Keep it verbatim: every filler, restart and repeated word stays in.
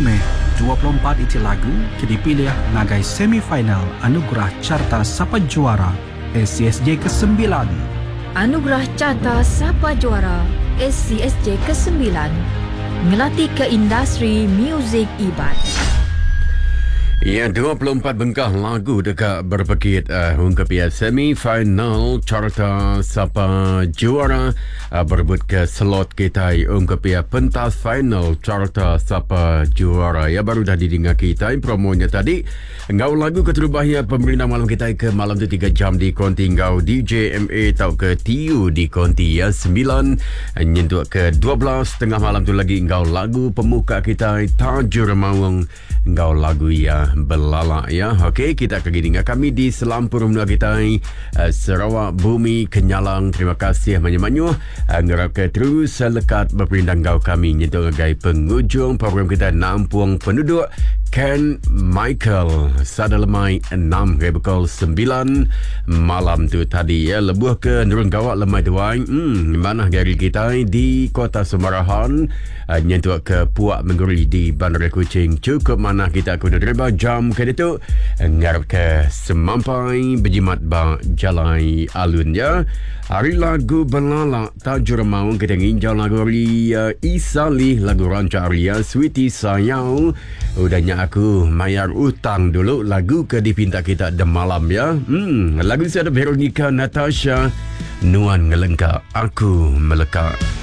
Mei dua puluh empat itu lagu ke dipilih ngagai semifinal Anugerah Carta Sapa Juara S C S J kesembilan. Anugerah Carta Sapa Juara S C S J kesembilan ngelatih ke industri muzik Iban. Ya, dua puluh empat bengkah lagu dekat berpekit uh, ungkapia semi-final Carta Sapa Juara uh, berebut ke slot kita ungkapia pentas final Carta Sapa Juara. Ya, baru dah didengar kita promonya tadi. Ngau lagu keterubahnya pemerintah malam kita ke malam tu tiga jam di konti ngau D J M A tau ke T U di konti ya sembilan nyentuh ke dua belas tengah malam tu lagi ngau lagu pemuka kita Tajur Mawang ngau lagu ya Belala ya. Okey, kita akan dengar kami di selampur menua kita uh, Sarawak Bumi Kenyalang. Terima kasih banyak-banyak uh, ngerap ke terus selekat berpindah ngau kami nyentuh ngagai penghujung program kita Nampung Penduduk Ken Michael Sadalemai enam Rebekal sembilan malam tu tadi ya. Lebuh ke Nurun Gawak Lemai Tuai hmm, mana gari kita di Kota Semarahan uh, nyentuh ke Puak Mengguri di Bandar Kuching. Cukup mana kita aku nereba jam ke itu ngarap ke semampai berjimat ba jalai alun ya. Hari lagu Belala Tajur Maung kita nginjau lagu Ria Isali lagu Ranca Ria Sweetie Sayang. Udahnya aku mayar utang dulu lagu ke dipinta kita de malam ya. Hmm, lagu saya ada Veronica Natasha Nuan ngelengkap aku melekat.